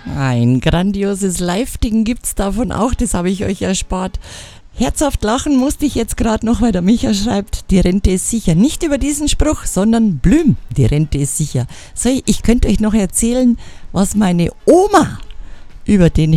Ein grandioses Live-Ding gibt's davon auch, das habe ich euch erspart. Herzhaft lachen musste ich jetzt gerade noch, weil der Micha schreibt, die Rente ist sicher. Nicht über diesen Spruch, sondern Blüm, die Rente ist sicher. So, ich könnte euch noch erzählen, was meine Oma über den